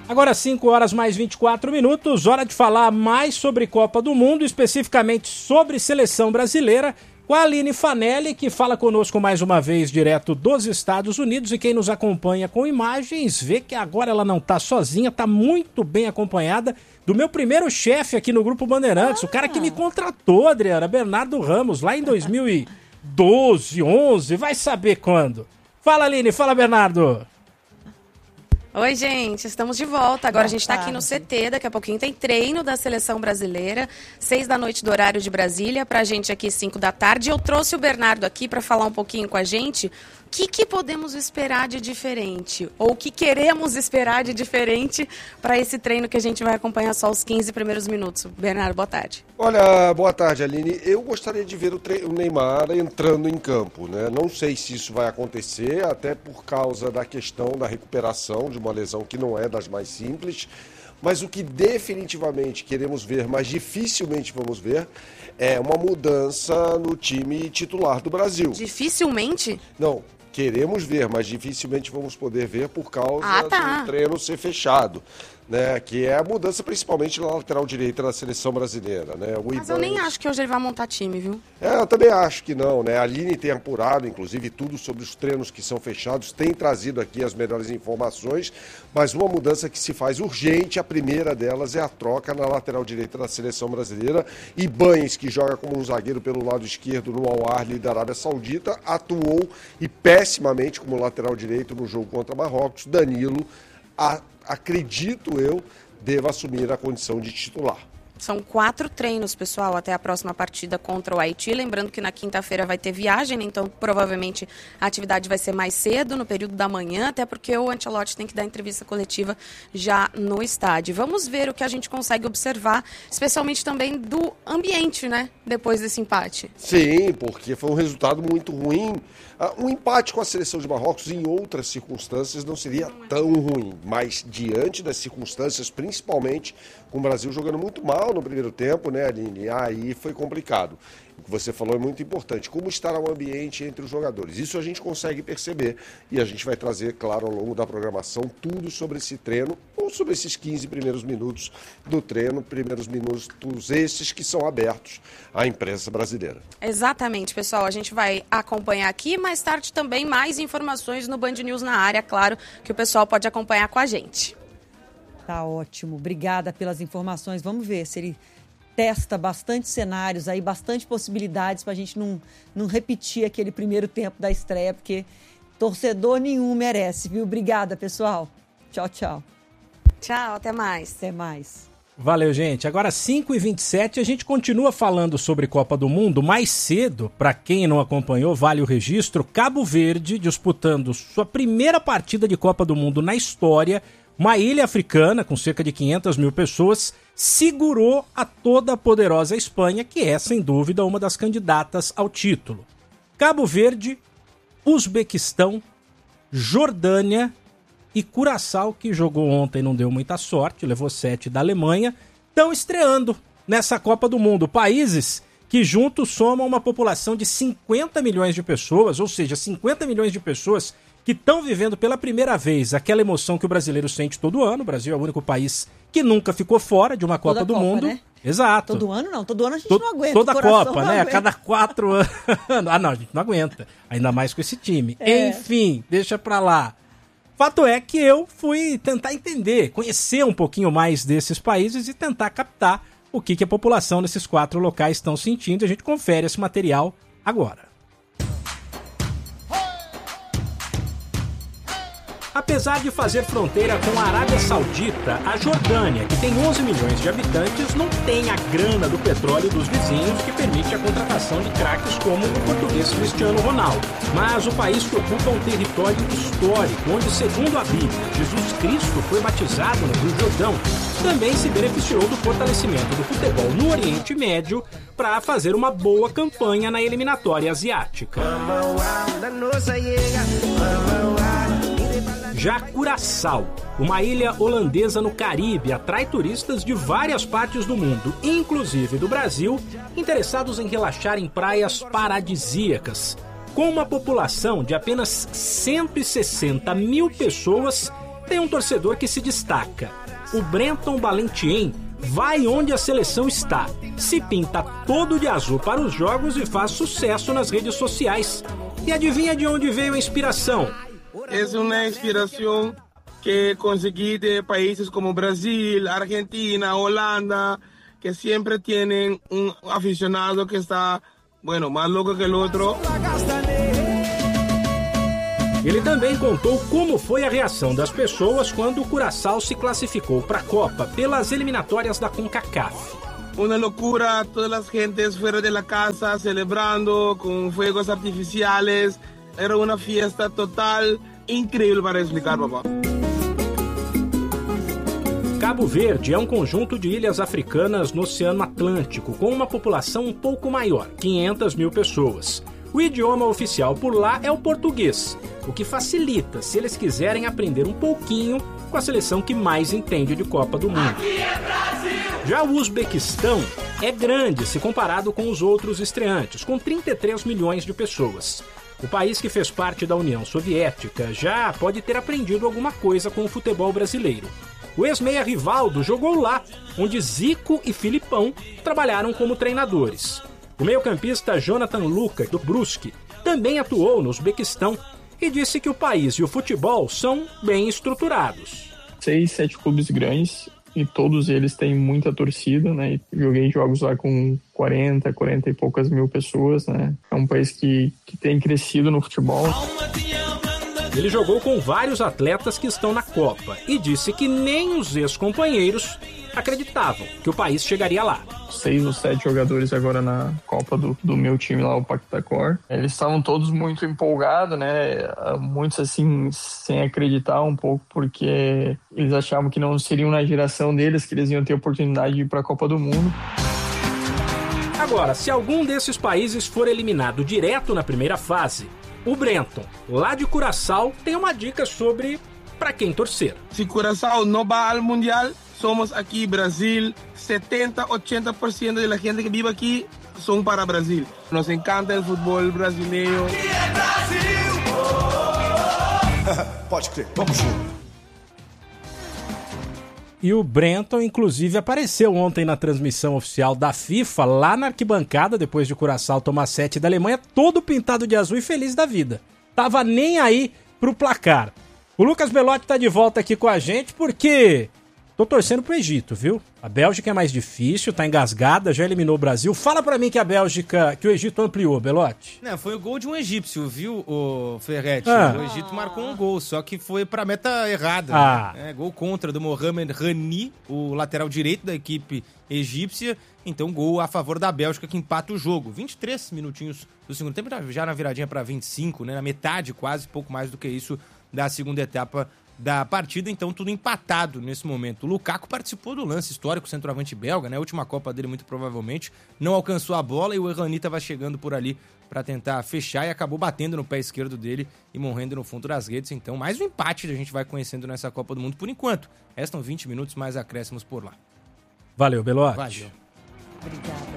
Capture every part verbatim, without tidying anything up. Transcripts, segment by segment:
Agora cinco horas mais vinte e quatro minutos, hora de falar mais sobre Copa do Mundo, especificamente sobre seleção brasileira, com a Aline Fanelli, que fala conosco mais uma vez direto dos Estados Unidos, e quem nos acompanha com imagens vê que agora ela não está sozinha, está muito bem acompanhada do meu primeiro chefe aqui no Grupo Bandeirantes, ah. o cara que me contratou, Adriana, Bernardo Ramos, lá em dois mil e doze, onze, vai saber quando. Fala, Aline, fala, Bernardo. Oi, gente, estamos de volta. Agora a gente está aqui no C T, daqui a pouquinho tem treino da seleção brasileira, seis da noite do horário de Brasília, pra gente aqui cinco da tarde. Eu trouxe o Bernardo aqui para falar um pouquinho com a gente o que, que podemos esperar de diferente, ou o que queremos esperar de diferente para esse treino que a gente vai acompanhar só os quinze primeiros minutos. Bernardo, boa tarde. Olha, boa tarde, Aline. Eu gostaria de ver o, tre- o Neymar entrando em campo, né? Não sei se isso vai acontecer, até por causa da questão da recuperação de uma lesão que não é das mais simples, mas o que definitivamente queremos ver, mas dificilmente vamos ver, é uma mudança no time titular do Brasil. Dificilmente? Não, queremos ver, mas dificilmente vamos poder ver por causa ah, tá. do treino ser fechado. Né, que é a mudança principalmente na lateral direita da seleção brasileira. Né? O Mas eu nem acho que hoje ele vai montar time, viu? É, eu também acho que não. Né? A Aline tem apurado, inclusive, tudo sobre os treinos que são fechados, tem trazido aqui as melhores informações, mas uma mudança que se faz urgente, a primeira delas é a troca na lateral direita da seleção brasileira. Ibañez, que joga como um zagueiro pelo lado esquerdo no Al-Ahly da Arábia Saudita, atuou e pessimamente como lateral direito no jogo contra Marrocos. Danilo, a acredito eu, deva assumir a condição de titular. São quatro treinos, pessoal, até a próxima partida contra o Haiti. Lembrando que na quinta-feira vai ter viagem, então provavelmente a atividade vai ser mais cedo, no período da manhã, até porque o Ancelotti tem que dar entrevista coletiva já no estádio. Vamos ver o que a gente consegue observar, especialmente também do ambiente, né, depois desse empate. Sim, porque foi um resultado muito ruim. Um empate com a seleção de Marrocos em outras circunstâncias não seria tão ruim, mas diante das circunstâncias, principalmente com o Brasil jogando muito mal no primeiro tempo, né, Aline? Aí foi complicado. O que você falou é muito importante. Como estará o ambiente entre os jogadores? Isso a gente consegue perceber e a gente vai trazer, claro, ao longo da programação, tudo sobre esse treino ou sobre esses quinze primeiros minutos do treino, primeiros minutos esses que são abertos à imprensa brasileira. Exatamente, pessoal. A gente vai acompanhar aqui, mais tarde também mais informações no Band News na área, claro, que o pessoal pode acompanhar com a gente. Tá ótimo. Obrigada pelas informações. Vamos ver se ele testa bastante cenários aí, bastante possibilidades para a gente não, não repetir aquele primeiro tempo da estreia, porque torcedor nenhum merece, viu? Obrigada, pessoal. Tchau, tchau. Tchau, até mais. Até mais. Valeu, gente. Agora cinco e vinte e sete, a gente continua falando sobre Copa do Mundo. Mais cedo, para quem não acompanhou, vale o registro, Cabo Verde disputando sua primeira partida de Copa do Mundo na história. Uma ilha africana com cerca de quinhentas mil pessoas segurou a toda poderosa Espanha, que é, sem dúvida, uma das candidatas ao título. Cabo Verde, Uzbequistão, Jordânia e Curaçao, que jogou ontem e não deu muita sorte, levou sete da Alemanha, estão estreando nessa Copa do Mundo. Países que juntos somam uma população de cinquenta milhões de pessoas, ou seja, cinquenta milhões de pessoas que estão vivendo pela primeira vez aquela emoção que o brasileiro sente todo ano. O Brasil é o único país que nunca ficou fora de uma Copa Toda do Copa, Mundo. Né? Exato. Todo ano não, todo ano a gente to- não aguenta. Toda a Copa, né? Aguenta. A cada quatro anos. Ah, não, a gente não aguenta. Ainda mais com esse time. É. Enfim, deixa pra lá. Fato é que eu fui tentar entender, conhecer um pouquinho mais desses países e tentar captar o que, que a população nesses quatro locais estão sentindo. A gente confere esse material agora. Apesar de fazer fronteira com a Arábia Saudita, a Jordânia, que tem onze milhões de habitantes, não tem a grana do petróleo dos vizinhos que permite a contratação de craques como o português Cristiano Ronaldo. Mas o país que ocupa um território histórico, onde, segundo a Bíblia, Jesus Cristo foi batizado no Rio Jordão, também se beneficiou do fortalecimento do futebol no Oriente Médio para fazer uma boa campanha na eliminatória asiática. Já Curaçao, uma ilha holandesa no Caribe, atrai turistas de várias partes do mundo, inclusive do Brasil, interessados em relaxar em praias paradisíacas. Com uma população de apenas cento e sessenta mil pessoas, tem um torcedor que se destaca. O Brenton Balentien vai onde a seleção está, se pinta todo de azul para os jogos e faz sucesso nas redes sociais. E adivinha de onde veio a inspiração? É uma inspiração que consegui de países como Brasil, Argentina, Holanda, que sempre têm um aficionado que está, bueno, mais louco que o outro. Ele também contou como foi a reação das pessoas quando o Curaçao se classificou para a Copa pelas eliminatórias da CONCACAF. Uma loucura, todas as gentes fora da casa celebrando com fogos artificiais. Era uma festa total, incrível para explicar, papá. Cabo Verde é um conjunto de ilhas africanas no Oceano Atlântico, com uma população um pouco maior, quinhentas mil pessoas. O idioma oficial por lá é o português, o que facilita se eles quiserem aprender um pouquinho com a seleção que mais entende de Copa do Mundo. Aqui é Brasil! Já o Uzbequistão é grande se comparado com os outros estreantes, com trinta e três milhões de pessoas. O país que fez parte da União Soviética já pode ter aprendido alguma coisa com o futebol brasileiro. O ex-meia Rivaldo jogou lá, onde Zico e Filipão trabalharam como treinadores. O meio-campista Jonathan Luca, do Brusque, também atuou no Uzbequistão e disse que o país e o futebol são bem estruturados. Seis, sete clubes grandes e todos eles têm muita torcida, né? Joguei jogos lá com quarenta, quarenta e poucas mil pessoas, né? É um país que, que tem crescido no futebol. Ele jogou com vários atletas que estão na Copa e disse que nem os ex-companheiros acreditavam que o país chegaria lá. Seis ou sete jogadores agora na Copa do, do meu time lá, o Pactacor. Eles estavam todos muito empolgados, né? Muitos assim, sem acreditar um pouco, porque eles achavam que não seriam na geração deles, que eles iam ter oportunidade de ir para a Copa do Mundo. Agora, se algum desses países for eliminado direto na primeira fase, o Brenton, lá de Curaçao, tem uma dica sobre para quem torcer. Se Curaçao não vai ao Mundial, somos aqui Brasil, setenta, oitenta por cento da gente que vive aqui são para Brasil. Nos encanta o futebol brasileiro. Aqui é Brasil! Pode crer, vamos junto. E o Brenton, inclusive, apareceu ontem na transmissão oficial da FIFA, lá na arquibancada, depois de Curaçao tomar sete da Alemanha, todo pintado de azul e feliz da vida. Tava nem aí pro placar. O Lucas Belotti tá de volta aqui com a gente porque tô torcendo pro Egito, viu? A Bélgica é mais difícil, tá engasgada, já eliminou o Brasil. Fala pra mim que a Bélgica, que o Egito ampliou, Belotti. Não, foi o gol de um egípcio, viu, o Ferretti? Ah. O Egito marcou um gol, só que foi pra meta errada. Ah. Né? É, gol contra do Mohamed Rani, o lateral direito da equipe egípcia. Então, gol a favor da Bélgica, que empata o jogo. vinte e três minutinhos do segundo tempo, já na viradinha pra vinte e cinco, né? Na metade, quase, pouco mais do que isso, da segunda etapa da partida, então tudo empatado nesse momento. O Lukaku participou do lance histórico, centroavante belga, né? A última Copa dele, muito provavelmente, não alcançou a bola e o Errani estava chegando por ali para tentar fechar e acabou batendo no pé esquerdo dele e morrendo no fundo das redes. Então, mais um empate a gente vai conhecendo nessa Copa do Mundo por enquanto. Restam vinte minutos, mais acréscimos por lá. Valeu, Belotti. Valeu. Obrigada.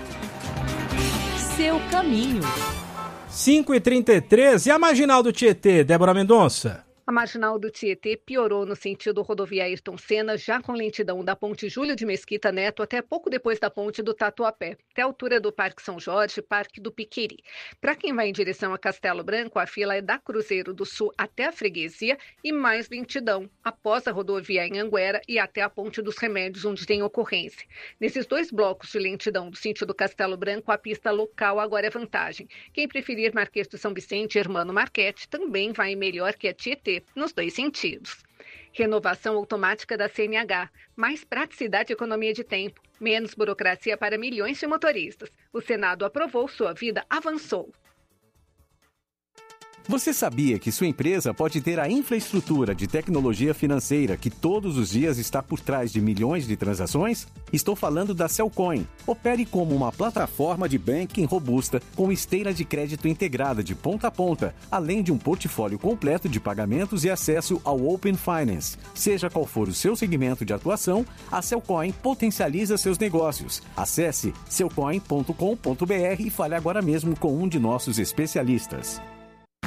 Seu caminho. cinco e trinta e três, e a Marginal do Tietê, Débora Mendonça? A Marginal do Tietê piorou no sentido rodovia Ayrton Senna, já com lentidão da ponte Júlio de Mesquita Neto até pouco depois da ponte do Tatuapé, até a altura do Parque São Jorge e Parque do Piqueri. Para quem vai em direção a Castelo Branco, a fila é da Cruzeiro do Sul até a Freguesia e mais lentidão, após a rodovia em Anguera e até a Ponte dos Remédios, onde tem ocorrência. Nesses dois blocos de lentidão do sentido Castelo Branco, a pista local agora é vantagem. Quem preferir Marquês de São Vicente e Hermano Marquete também vai melhor que a Tietê, nos dois sentidos. Renovação automática da C N H, mais praticidade e economia de tempo, menos burocracia para milhões de motoristas. O Senado aprovou, sua vida avançou. Você sabia que sua empresa pode ter a infraestrutura de tecnologia financeira que todos os dias está por trás de milhões de transações? Estou falando da Cellcoin. Opere como uma plataforma de banking robusta com esteira de crédito integrada de ponta a ponta, além de um portfólio completo de pagamentos e acesso ao Open Finance. Seja qual for o seu segmento de atuação, a Cellcoin potencializa seus negócios. Acesse cellcoin ponto com ponto b r e fale agora mesmo com um de nossos especialistas.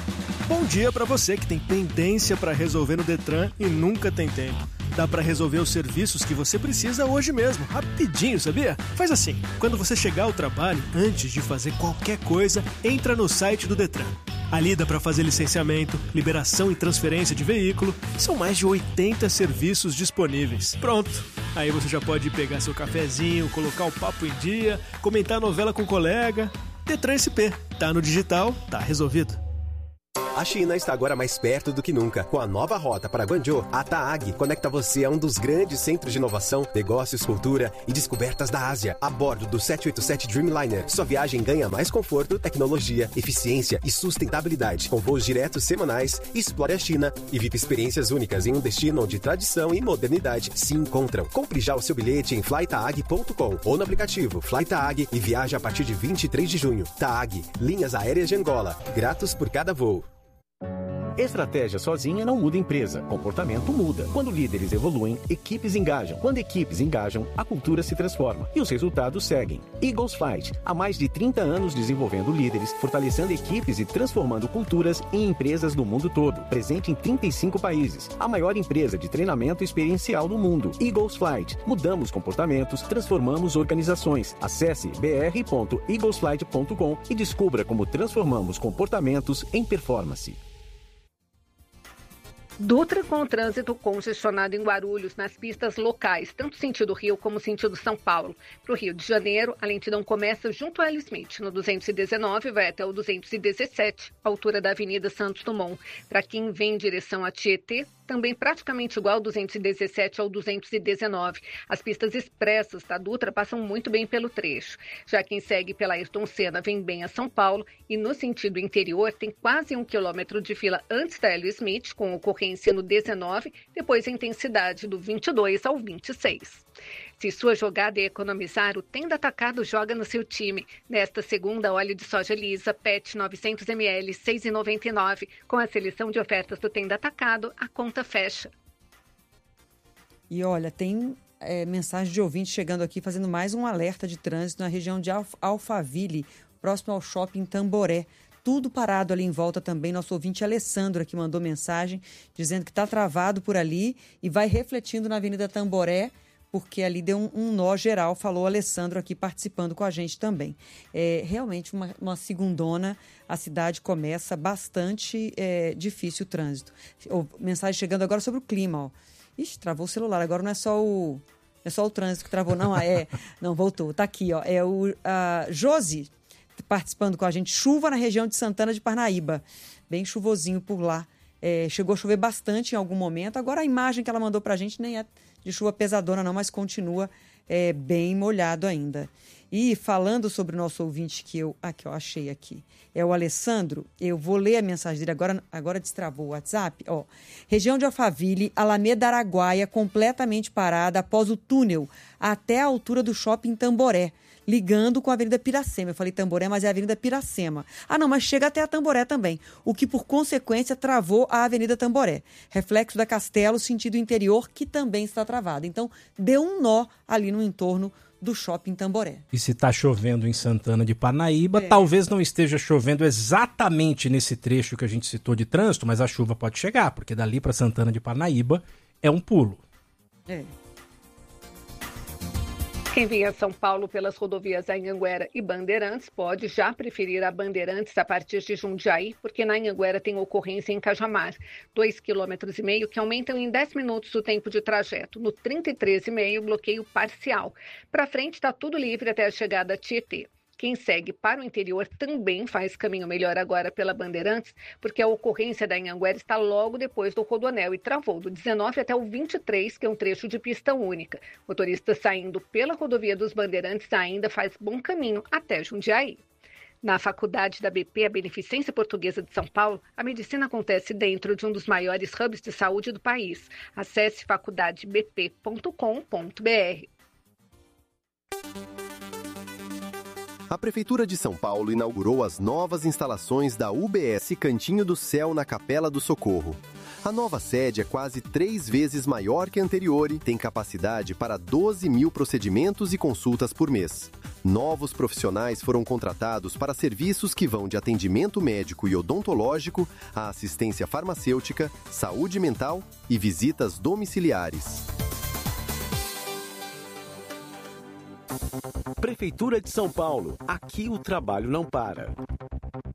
Bom dia para você que tem pendência para resolver no Detran e nunca tem tempo. Dá para resolver os serviços que você precisa hoje mesmo, rapidinho, sabia? Faz assim, quando você chegar ao trabalho, antes de fazer qualquer coisa, entra no site do Detran. Ali dá para fazer licenciamento, liberação e transferência de veículo. São mais de oitenta serviços disponíveis. Pronto! Aí você já pode pegar seu cafezinho, colocar o papo em dia, comentar a novela com o colega. Detran S P. Tá no digital, tá resolvido. A China está agora mais perto do que nunca. Com a nova rota para Guangzhou, a TAAG conecta você a um dos grandes centros de inovação, negócios, cultura e descobertas da Ásia. A bordo do sete oito sete Dreamliner, sua viagem ganha mais conforto, tecnologia, eficiência e sustentabilidade. Com voos diretos semanais, explore a China e vive experiências únicas em um destino onde tradição e modernidade se encontram. Compre já o seu bilhete em fly taag ponto com ou no aplicativo FlyTaag e viaje a partir de vinte e três de junho. TAAG, linhas aéreas de Angola. Gratos por cada voo. Estratégia sozinha não muda empresa, comportamento muda. Quando líderes evoluem, equipes engajam. Quando equipes engajam, a cultura se transforma e os resultados seguem. Eagles Flight, há mais de trinta anos desenvolvendo líderes, fortalecendo equipes e transformando culturas em empresas do mundo todo. Presente em trinta e cinco países, a maior empresa de treinamento experiencial do mundo. Eagles Flight, mudamos comportamentos, transformamos organizações. Acesse b r ponto eagles flight ponto com e descubra como transformamos comportamentos em performance. Dutra com o trânsito congestionado em Guarulhos, nas pistas locais, tanto sentido Rio como sentido São Paulo. Para o Rio de Janeiro, a lentidão começa junto a L. Smith, no duzentos e dezenove, vai até o duzentos e dezessete, altura da Avenida Santos Dumont. Para quem vem em direção a Tietê, também praticamente igual ao duzentos e dezessete ao duzentos e dezenove. As pistas expressas da Dutra passam muito bem pelo trecho. Já quem segue pela Ayrton Senna vem bem a São Paulo e no sentido interior tem quase um quilômetro de fila antes da L. Smith, com ocorrência no dezenove, depois a intensidade do vinte e dois ao vinte e seis. Se sua jogada é economizar, o Tenda Atacado joga no seu time. Nesta segunda, óleo de soja lisa, P E T novecentos mililitros, seis reais e noventa e nove centavos. Com a seleção de ofertas do Tenda Atacado, a conta fecha. E olha, tem é, mensagem de ouvinte chegando aqui, fazendo mais um alerta de trânsito na região de Alf- Alphaville, próximo ao shopping Tamboré. Tudo parado ali em volta também. Nosso ouvinte Alessandro aqui mandou mensagem dizendo que está travado por ali e vai refletindo na Avenida Tamboré, porque ali deu um, um nó geral, falou o Alessandro aqui participando com a gente também. É realmente uma, uma segundona, a cidade começa bastante é, difícil o trânsito. O, mensagem chegando agora sobre o clima, ó. Ixi, travou o celular, agora não é só o, é só o trânsito que travou, não, é, não, voltou, tá aqui, ó, é o a Josi participando com a gente, chuva na região de Santana de Parnaíba, bem chuvosinho por lá. É, chegou a chover bastante em algum momento, agora a imagem que ela mandou pra gente nem é de chuva pesadona não, mas continua é, bem molhado ainda. E falando sobre o nosso ouvinte que eu, aqui eu achei aqui, é o Alessandro, eu vou ler a mensagem dele, agora, agora destravou o WhatsApp, ó. Região de Alphaville, Alameda Araguaia, completamente parada após o túnel até a altura do shopping Tamboré, ligando com a Avenida Piracema. Eu falei Tamboré, mas é a Avenida Piracema. Ah, não, mas chega até a Tamboré também, o que por consequência travou a Avenida Tamboré. Reflexo da Castelo, sentido interior, que também está travado. Então, deu um nó ali no entorno do shopping Tamboré. E se está chovendo em Santana de Parnaíba, É. talvez não esteja chovendo exatamente nesse trecho que a gente citou de trânsito, mas a chuva pode chegar, porque dali para Santana de Parnaíba é um pulo. É. Quem vinha a São Paulo pelas rodovias Anhanguera e Bandeirantes pode já preferir a Bandeirantes a partir de Jundiaí, porque na Anhanguera tem ocorrência em Cajamar, dois quilômetros e meio que aumentam em dez minutos o tempo de trajeto. No trinta e três e meio, bloqueio parcial. Para frente está tudo livre até a chegada a Tietê. Quem segue para o interior também faz caminho melhor agora pela Bandeirantes, porque a ocorrência da Anhanguera está logo depois do Rodoanel e travou do dezenove até o vinte e três, que é um trecho de pista única. Motorista saindo pela rodovia dos Bandeirantes ainda faz bom caminho até Jundiaí. Na faculdade da B P, a Beneficência Portuguesa de São Paulo, a medicina acontece dentro de um dos maiores hubs de saúde do país. Acesse faculdade b p ponto com ponto b r. A Prefeitura de São Paulo inaugurou as novas instalações da U B S Cantinho do Céu na Capela do Socorro. A nova sede é quase três vezes maior que a anterior e tem capacidade para doze mil procedimentos e consultas por mês. Novos profissionais foram contratados para serviços que vão de atendimento médico e odontológico a assistência farmacêutica, saúde mental e visitas domiciliares. Prefeitura de São Paulo. Aqui o trabalho não para.